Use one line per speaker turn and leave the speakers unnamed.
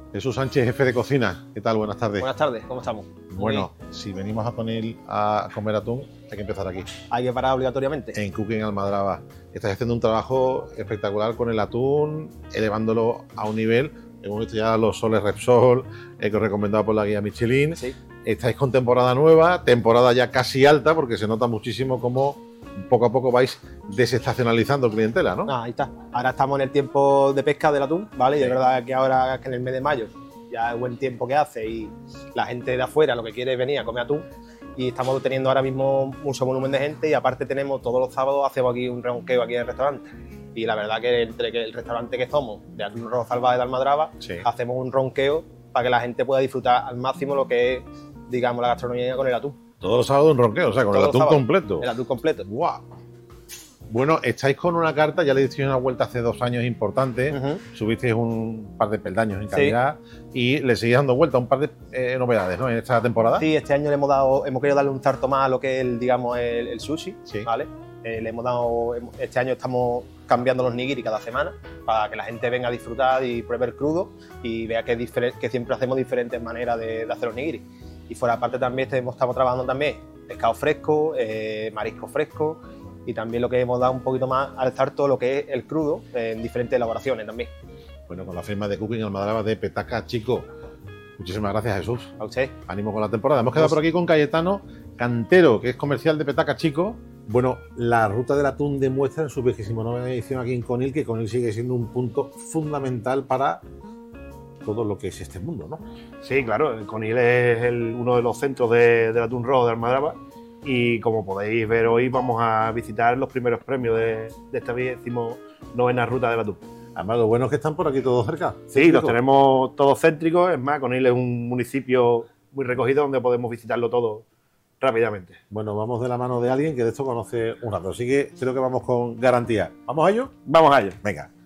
Jesús Sánchez, jefe de cocina. ¿Qué tal? Buenas tardes.
Buenas tardes, ¿cómo estamos?
Bueno, si venimos a Conil a comer atún, hay que empezar aquí.
Hay que parar obligatoriamente.
En Cooking Almadraba. Estás haciendo un trabajo espectacular con el atún, elevándolo a un nivel. Hemos visto ya los soles Repsol, recomendado por la guía Michelin.
Sí.
Estáis con temporada nueva, temporada ya casi alta, porque se nota muchísimo cómo poco a poco vais desestacionalizando clientela, ¿no?
Ahí está. Ahora estamos en el tiempo de pesca del atún, ¿vale? Y es verdad que ahora que en el mes de mayo ya es buen tiempo que hace y la gente de afuera lo que quiere es venir a comer atún. Y estamos teniendo ahora mismo mucho volumen de gente y aparte tenemos todos los sábados hacemos aquí un ronqueo aquí en el restaurante. Y la verdad que entre el restaurante que somos, de Atún Rojo Salvaje de Almadraba,
Sí.
hacemos un ronqueo para que la gente pueda disfrutar al máximo lo que es, digamos, la gastronomía con el atún.
Todos los sábados un ronqueo, o sea, con
Todos
el
los
atún
sábados,
completo.
El atún completo.
¡Guau! Bueno, estáis con una carta, ya le hiciste una vuelta hace 2 años importante, subisteis un par de peldaños en calidad y le seguís dando vuelta a un par de novedades, ¿no? En esta temporada.
Sí, este año hemos querido darle un tarto más a lo que es el sushi,
Sí.
¿vale? Este año estamos cambiando los nigiri cada semana para que la gente venga a disfrutar y pruebe el crudo y vea que siempre hacemos diferentes maneras de hacer los nigiri. Y fuera aparte también estamos trabajando también pescado fresco, marisco fresco y también lo que hemos dado un poquito más al tarto lo que es el crudo en diferentes elaboraciones también.
Bueno, con la firma de Cooking Almadraba de Petaca Chico. Muchísimas gracias, Jesús.
A usted.
Ánimo con la temporada. Hemos quedado por aquí con Cayetano Cantero, que es comercial de Petaca Chico. Bueno, la ruta del atún demuestra en su 29ª edición aquí en Conil que Conil sigue siendo un punto fundamental para todo lo que es este mundo, ¿no?
Sí, claro, Conil es uno de los centros del atún rojo de Almadraba y como podéis ver hoy vamos a visitar los primeros premios de esta 19ª ruta del atún.
Además, lo bueno es que están por aquí todos cerca.
Sí, los tenemos todos céntricos, es más, Conil es un municipio muy recogido donde podemos visitarlo todo rápidamente.
Bueno, vamos de la mano de alguien que de esto conoce un rato, así que creo que vamos con garantía. ¿Vamos a ello?
Vamos a ello.
Venga.